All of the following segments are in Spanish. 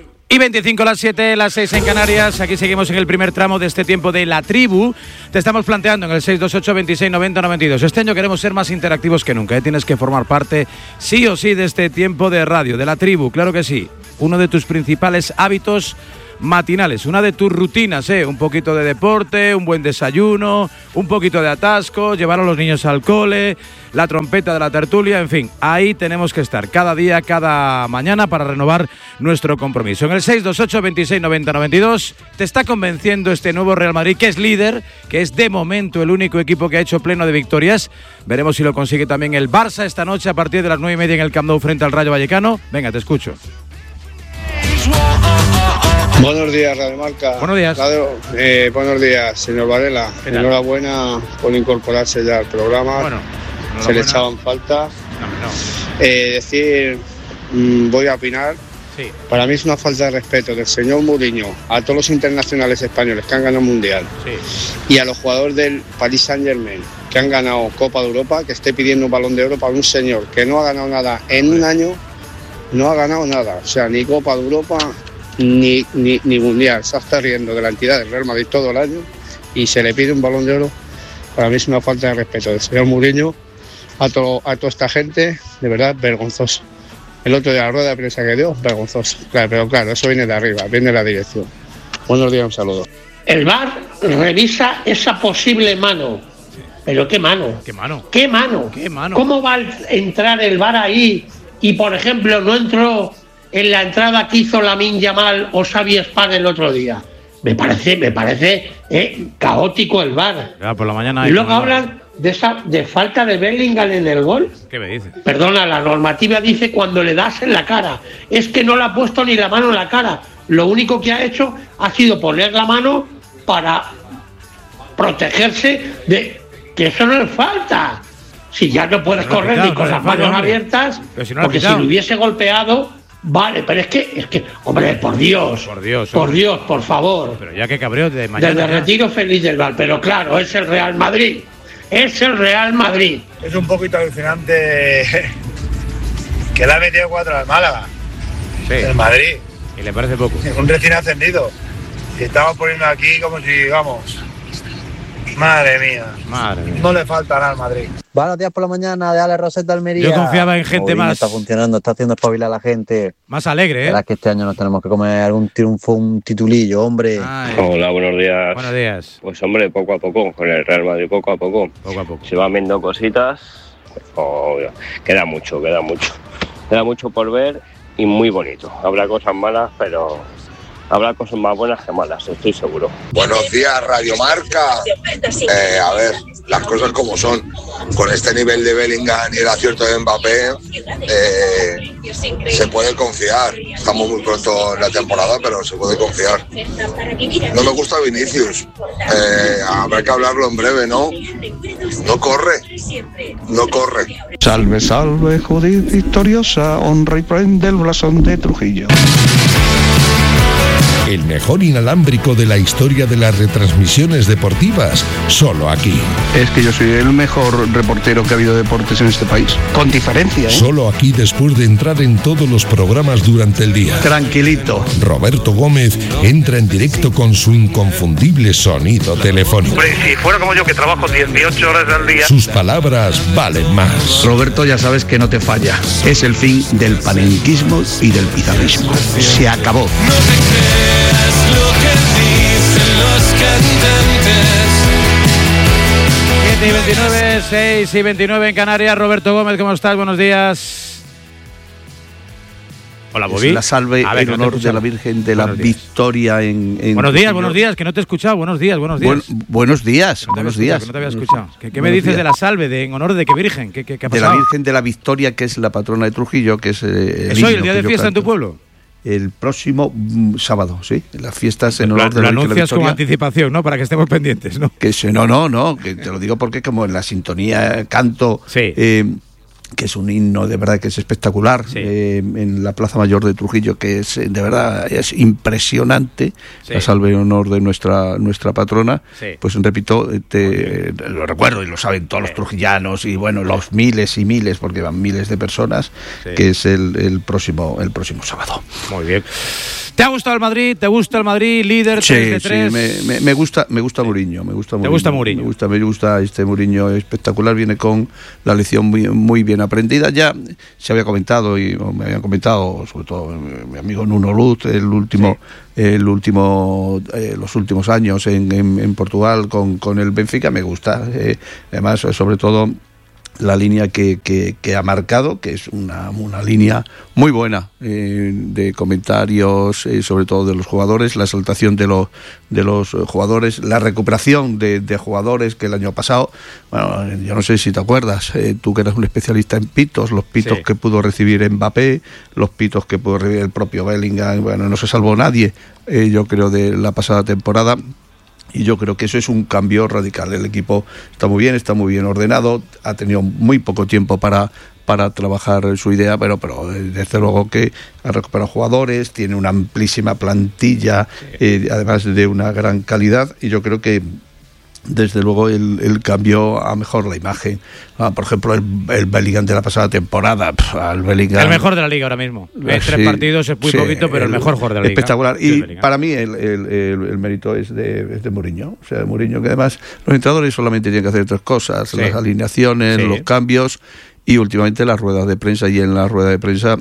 Y 25 las 7, las 6 en Canarias. Aquí seguimos en el primer tramo de este tiempo de La Tribu. Te estamos planteando en el 628 26 90 92. Este año queremos ser más interactivos que nunca, ¿eh? Tienes que formar parte sí o sí de este tiempo de radio, de La Tribu, claro que sí. Uno de tus principales hábitos matinales, una de tus rutinas, un poquito de deporte, un buen desayuno, un poquito de atasco, llevar a los niños al cole, la trompeta de la tertulia, en fin, ahí tenemos que estar cada día, cada mañana para renovar nuestro compromiso. En el 628 26 90 92 te está convenciendo este nuevo Real Madrid, que es líder, que es de momento el único equipo que ha hecho pleno de victorias. Veremos si lo consigue también el Barça esta noche a partir de las 9:30 en el Camp Nou frente al Rayo Vallecano. Venga, te escucho. Buenos días, Radio Marca. Buenos días. Buenos días, señor Varela. Enhorabuena por incorporarse ya al programa. Bueno, se le echaban falta. Voy a opinar. Sí. Para mí es una falta de respeto del señor Mourinho a todos los internacionales españoles que han ganado el Mundial, y a los jugadores del Paris Saint-Germain que han ganado Copa de Europa, que esté pidiendo un Balón de Oro para un señor que no ha ganado nada en un año. No ha ganado nada, o sea, ni Copa de Europa ni Mundial. Se está riendo de la entidad del Real Madrid todo el año y se le pide un Balón de Oro. Para mí es una falta de respeto del señor Mourinho a toda esta gente, de verdad, vergonzoso. El otro día la rueda de prensa que dio, vergonzoso. Claro, pero claro, eso viene de arriba, viene de la dirección. Buenos días, un saludo. El VAR revisa esa posible mano. ¿Pero qué mano? ¿Qué mano? ¿Qué mano? ¿Qué mano? ¿Cómo va a entrar el VAR ahí y, por ejemplo, no entró en la entrada que hizo Lamine Yamal o Xavi Spar el otro día? Me parece caótico el VAR. Ya, por la mañana y luego hablan de falta de Bellingham en el gol. ¿Qué me dice? Perdona, la normativa dice cuando le das en la cara. Es que no le ha puesto ni la mano en la cara. Lo único que ha hecho ha sido poner la mano para protegerse de que eso no es falta. Si ya no puedes correr ni con las manos abiertas, porque si lo hubiese golpeado, vale, pero es que, hombre, por Dios, por favor. Pero ya que cabreo de mañana. Desde retiro feliz del VAR, pero claro, es el Real Madrid. Es el Real Madrid. Es un poquito alucinante que le ha metido 4 al Málaga. Sí. El Madrid. Y le parece poco. Un recién ascendido. Y estamos poniendo aquí como si, vamos... Madre mía. No le falta nada al Madrid. Buenos días por la mañana, de Ale Rosetta Almería. Yo confiaba en gente más. Está funcionando, está haciendo espabilar a la gente. Más alegre, ¿eh? Verás que este año nos tenemos que comer algún triunfo, un titulillo, hombre. Ay. Hola, buenos días. Buenos días. Pues hombre, poco a poco, con el Real Madrid poco a poco. Se van viendo cositas. Queda mucho por ver y muy bonito. Habrá cosas malas, pero habrá cosas más buenas que malas, estoy seguro. Buenos días, Radio Marca. A ver, las cosas como son. Con este nivel de Bellingham y el acierto de Mbappé, se puede confiar. Estamos muy pronto en la temporada, pero se puede confiar. No me gusta Vinicius. Habrá que hablarlo en breve, ¿no? No corre. Salve, salve, Judith victoriosa, honra y prende el blasón de Trujillo. El mejor inalámbrico de la historia de las retransmisiones deportivas, solo aquí. Es que yo soy el mejor reportero que ha habido de deportes en este país, con diferencia, ¿eh? Solo aquí después de entrar en todos los programas durante el día. Tranquilito. Roberto Gómez entra en directo con su inconfundible sonido telefónico. Hombre, si fuera como yo que trabajo 18 horas al día. Sus palabras valen más. Roberto, ya sabes que no te falla. Es el fin del panenquismo y del pizarrismo. Se acabó. No te creas lo que dicen los cantantes. 7 y 29, 6 y 29 en Canarias. Roberto Gómez, ¿cómo estás? Buenos días. Hola, Bobby. La salve en honor de la Virgen de la Victoria en Buenos días, que no te he escuchado. Buenos días. Buenos días. Que no te había escuchado. ¿Qué me dices de la salve? ¿En honor de qué Virgen? ¿Qué ha pasado? De la Virgen de la Victoria, que es la patrona de Trujillo, que es ¿Es hoy el día de fiesta en tu pueblo? El próximo sábado, sí. Las fiestas en honor de la Virgen de la Victoria. Lo anuncias con anticipación, ¿no? Para que estemos pendientes, ¿no? Que no, que te lo digo porque como en la sintonía canto... Sí. Que es un himno de verdad que es espectacular, sí. En la Plaza Mayor de Trujillo, que es de verdad es impresionante, sí. La salve en honor de nuestra patrona, sí. Pues repito, lo recuerdo y lo saben todos los trujillanos y bueno, los miles y miles, porque van miles de personas, sí. Que es el próximo sábado. Muy bien. ¿Te ha gustado el Madrid? ¿Te gusta el Madrid? Líder, 3-3. Sí, me gusta Mourinho. ¿Te gusta Mourinho? Me gusta este Mourinho espectacular, viene con la lección muy bien aprendida. Ya se había comentado, y me habían comentado, sobre todo mi amigo Nuno Luz, los últimos años en Portugal con el Benfica, me gusta. Además, sobre todo, la línea que ha marcado, que es una línea muy buena de comentarios, sobre todo de los jugadores, la exaltación de los jugadores, la recuperación de jugadores que el año pasado, bueno, yo no sé si te acuerdas, tú que eras un especialista en pitos, los pitos que pudo recibir Mbappé, los pitos que pudo recibir el propio Bellingham, bueno, no se salvó nadie, yo creo, de la pasada temporada. Y yo creo que eso es un cambio radical. El equipo está muy bien ordenado, ha tenido muy poco tiempo para trabajar su idea, pero desde luego que ha recuperado jugadores, tiene una amplísima plantilla, además de una gran calidad, y yo creo que desde luego el cambio a mejor la imagen. Por ejemplo, el Bellingham de la pasada temporada, el Bellingham, el mejor de la liga ahora mismo. 3 partidos es muy poquito, pero el mejor jugador de la liga. Espectacular. Y para mí el mérito es de Mourinho. O sea, Mourinho, que además los entrenadores solamente tienen que hacer 3 cosas: las alineaciones, los cambios y últimamente las ruedas de prensa. Y en la rueda de prensa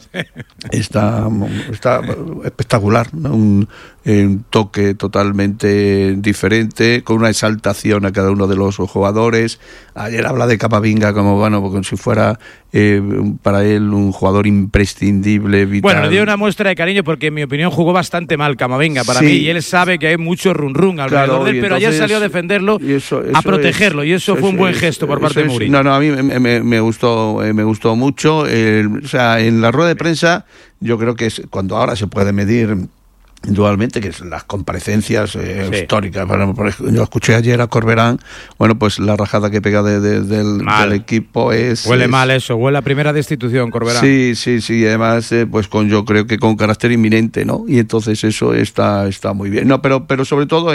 está espectacular, ¿no? Un toque totalmente diferente, con una exaltación a cada uno de los jugadores. Ayer habla de Camavinga como, bueno, como si fuera para él un jugador imprescindible, vital. Bueno, le dio una muestra de cariño porque en mi opinión jugó bastante mal Camavinga para mí, y él sabe que hay mucho run alrededor de él, pero ayer salió a defenderlo, a protegerlo, y eso fue un buen gesto por parte de Mourinho. No, a mí me gustó mucho. O sea, en la rueda de prensa yo creo que es cuando ahora se puede medir individualmente, que es las comparecencias históricas. Por ejemplo, yo escuché ayer a Corberán, bueno, pues la rajada que pega del equipo es... Huele mal eso, huele a primera destitución, Corberán. Sí, además, pues yo creo que con carácter inminente, ¿no? Y entonces eso está muy bien. No, pero sobre todo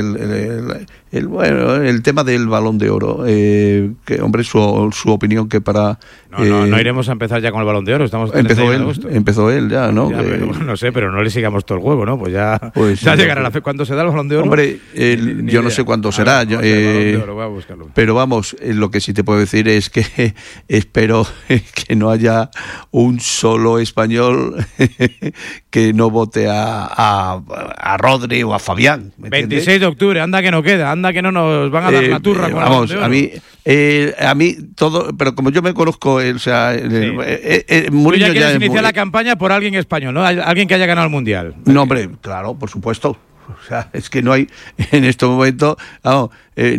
el tema del Balón de Oro, que, hombre, su opinión, que para... No iremos a empezar ya con el Balón de Oro, estamos en empezó él ya, ¿no? No sé, pero no le sigamos todo el juego, ¿no? Pues ya llegará la fe. ¿Cuándo se da el Balón de Oro? Hombre, yo no sé cuándo será. Voy a buscarlo. Pero vamos, lo que sí te puedo decir es que espero que no haya un solo español que no vote a Rodri o a Fabián. 26 de octubre, anda que no queda, anda que no nos van a dar la turra con vamos, el Balón de Oro. a mí todo, pero como yo me conozco, Mourinho ya iniciar la campaña por alguien español, ¿no? Alguien que haya ganado el Mundial. No, hombre, claro, por supuesto. O sea, es que no hay en este momento. Vamos,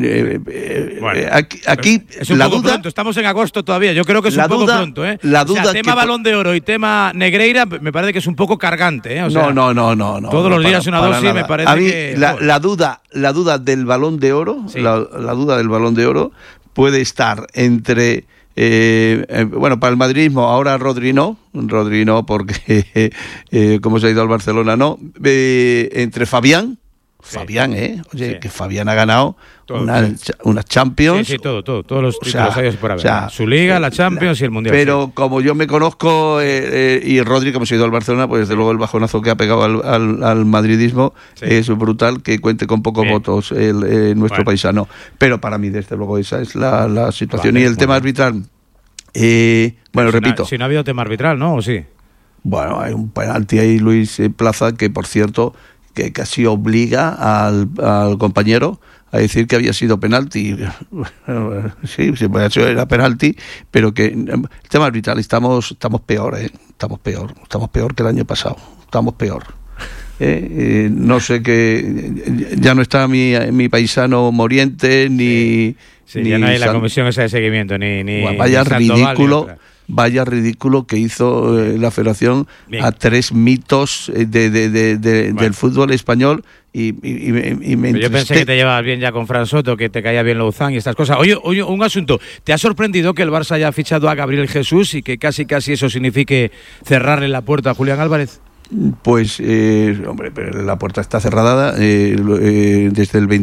aquí es un poco pronto. Estamos en agosto todavía. Yo creo que es un poco pronto, ¿eh? La duda, o sea, tema Balón de Oro y tema Negreira me parece que es un poco cargante, ¿eh? O sea, no. Todos los días una dosis nada. Me parece a mí, que la duda del Balón de Oro, la duda del Balón de Oro puede estar entre para el madridismo ahora Rodri no porque como se ha ido al Barcelona, no, entre Fabián, que Fabián ha ganado unas Champions. Sí, todos los títulos hay por haber. Su liga, la Champions y el Mundial. Pero como yo me conozco, y Rodri, como se ha ido al Barcelona, pues desde luego el bajonazo que ha pegado al madridismo es brutal, que cuente con pocos votos nuestro paisano. Pero para mí, desde luego, esa es la situación. Y el tema arbitral, repito. Si no ha habido tema arbitral, ¿no? ¿O sí? Bueno, hay un penalti ahí, Luis Plaza, que por cierto, que casi obliga al compañero a decir que había sido penalti. Sí, era penalti, pero que el tema arbitral estamos peor, estamos peor que el año pasado, estamos peor. No sé, que ya no está mi paisano Moriente, ni ya no hay la comisión esa de seguimiento, ni vaya ridículo que hizo la Federación a 3 mitos del fútbol español, y me yo pensé que te llevabas bien ya con Fran Soto, que te caía bien Louzán y estas cosas. Oye, un asunto, ¿te ha sorprendido que el Barça haya fichado a Gabriel Jesús y que casi eso signifique cerrarle la puerta a Julián Álvarez? Pues, hombre, pero la puerta está cerrada desde el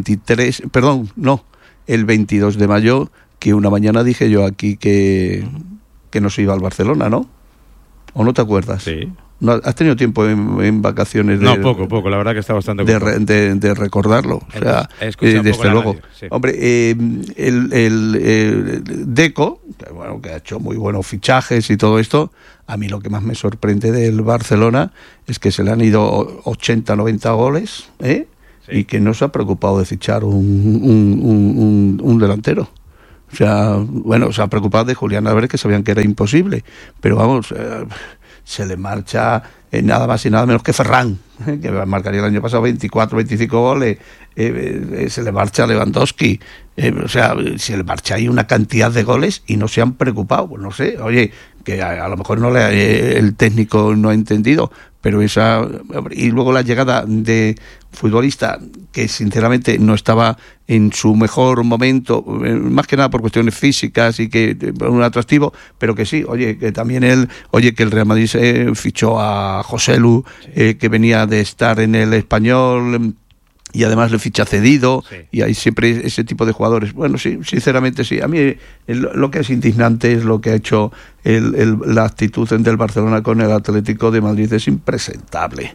22 de mayo, que una mañana dije yo aquí que no se iba al Barcelona, ¿no? ¿O no te acuerdas? Sí. ¿No has tenido tiempo en vacaciones? No, poco, la verdad que está bastante de recordarlo. O sea, desde luego. Radio, sí. Hombre, el Deco, que ha hecho muy buenos fichajes y todo esto, a mí lo que más me sorprende del Barcelona es que se le han ido 80, 90 goles, y que no se ha preocupado de fichar un delantero. O sea, bueno, se ha preocupado de Julián Álvarez, que sabían que era imposible, pero vamos, se le marcha nada más y nada menos que Ferran, que marcaría el año pasado 24, 25 goles, se le marcha Lewandowski, o sea, se le marcha ahí una cantidad de goles y no se han preocupado, pues no sé, oye, que a lo mejor el técnico no ha entendido, pero y luego la llegada de futbolista que sinceramente no estaba en su mejor momento, más que nada por cuestiones físicas y que un atractivo, pero que sí, que también que el Real Madrid fichó a Joselu, que venía de estar en el Español, y además le ficha cedido, y hay siempre ese tipo de jugadores. Bueno, sí, sinceramente sí. A mí lo que es indignante es lo que ha hecho la actitud del Barcelona con el Atlético de Madrid. Es impresentable,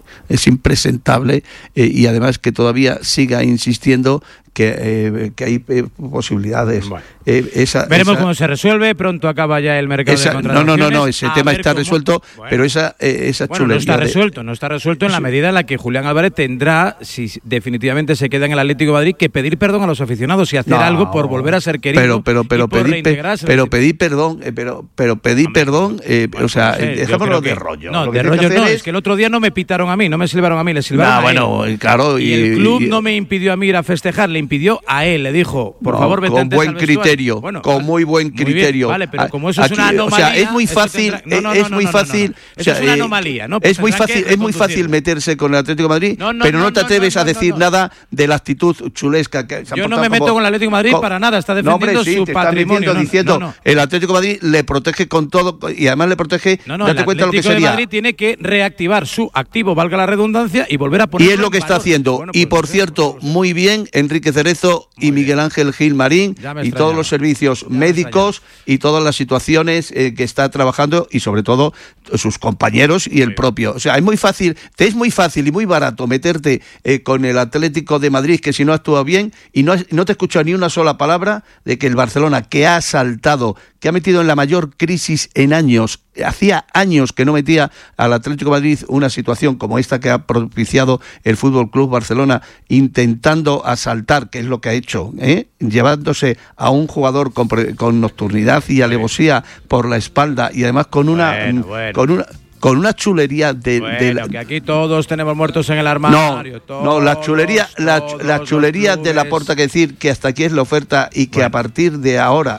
y además que todavía siga insistiendo que hay posibilidades. Bueno, veremos cómo se resuelve. Pronto acaba ya el mercado de contrataciones. No, ese tema está resuelto, pero esa chulería no está resuelto en la medida en la que Julián Álvarez tendrá, si definitivamente se queda en el Atlético de Madrid, que pedir perdón a los aficionados y hacer algo por volver a ser querido. Pedir perdón, o sea, dejámoslo de rollo. No, de rollo no, es que el otro día no me pitaron a mí, no me silbaron a mí, le silbaron a él. Claro, y el club no me impidió a mí ir a festejar, le impidió a él, le dijo, por favor, vete antes al vestuario. Con muy buen criterio. Vale, pero como eso es una anomalía, o sea, es muy fácil, es una anomalía, ¿no? Es muy fácil meterse con el Atlético de Madrid, pero no te atreves a decir nada de la actitud chulesca que yo no me meto con el Atlético de Madrid para nada, está defendiendo su patrimonio. Diciendo, el Atlético de Madrid le protege con todo y además le protege, date cuenta lo que sería. El Atlético de Madrid tiene que reactivar su activo, valga la redundancia, y volver a poner. Y es lo que está haciendo. Bueno, y por cierto, muy bien, Enrique Cerezo y Miguel Ángel Gil Marín y todos los servicios médicos y todas las situaciones que está trabajando, y sobre todo sus compañeros y el propio. O sea, te es muy fácil y muy barato meterte con el Atlético de Madrid, que si no actúa bien, y no te he escuchado ni una sola palabra de que el Barcelona, que ha saltado, que ha metido en la mayor crisis en años, hacía años que no metía al Atlético de Madrid una situación como esta que ha propiciado el Fútbol Club Barcelona, intentando asaltar, que es lo que ha hecho, llevándose a un jugador con nocturnidad y alevosía por la espalda, y además con con una chulería que aquí todos tenemos muertos en el armario. La chulería de Laporta, que decir que hasta aquí es la oferta y que a partir de ahora,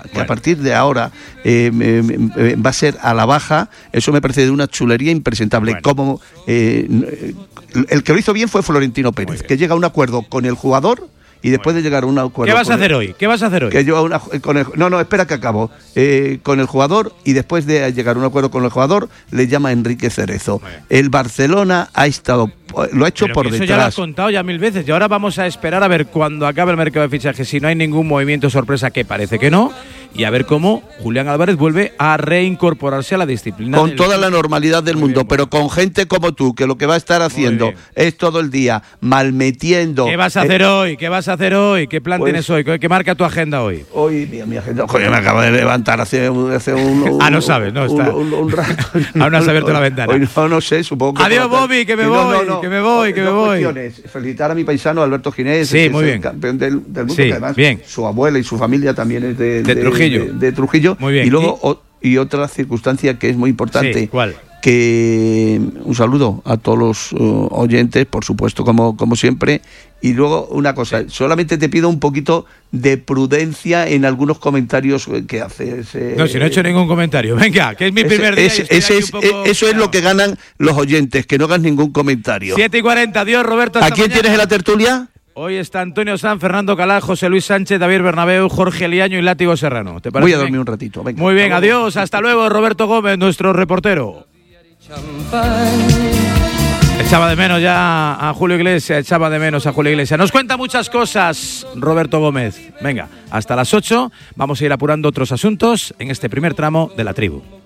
va a ser a la baja, eso me parece de una chulería impresentable. Como el que lo hizo bien fue Florentino Pérez, que llega a un acuerdo con el jugador. Y después de llegar a un acuerdo. ¿Qué vas a hacer hoy? Espera que acabo. Con el jugador, y después de llegar a un acuerdo con el jugador, le llama Enrique Cerezo. El Barcelona lo ha hecho por detrás. Eso ya lo has contado ya 1000 veces. Y ahora vamos a esperar a ver cuando acabe el mercado de fichajes, si no hay ningún movimiento sorpresa, que parece que no, y a ver cómo Julián Álvarez vuelve a reincorporarse a la disciplina. Con toda la normalidad del mundo, pero con gente como tú, que lo que va a estar haciendo es todo el día malmetiendo. ¿Qué vas a hacer hoy? ¿Qué plan tienes hoy? ¿Qué marca tu agenda hoy? Hoy, mi agenda. Joder, me acabo de levantar hace un no sabes, no está. Un rato. Aún no has abierto la ventana. Hoy no sé, supongo que. Adiós, Bobby, que me voy. Felicitar a mi paisano Alberto Ginés, sí, muy bien. Campeón del mundo, sí, que además bien. Su abuela y su familia también es de Trujillo. De Trujillo. Muy bien. Y luego y otra circunstancia que es muy importante. Sí, ¿cuál? Que un saludo a todos los oyentes, por supuesto, como siempre. Y luego una cosa, solamente te pido un poquito de prudencia en algunos comentarios que haces. No, si no he hecho ningún comentario. Venga, que es mi primer día. Eso es lo que ganan los oyentes, que no hagas ningún comentario. 7:40, adiós, Roberto. ¿A quién tienes en la tertulia? Hoy está Antonio Sanz, Fernando Calá, José Luis Sánchez, David Bernabéu, Jorge Liaño y Látigo Serrano. ¿Te parece? Voy a dormir un ratito. Venga. Muy bien, adiós. Hasta luego, Roberto Gómez, nuestro reportero. Echaba de menos ya a Julio Iglesias, Nos cuenta muchas cosas Roberto Gómez. Venga, hasta las 8 vamos a ir apurando otros asuntos en este primer tramo de La Tribu.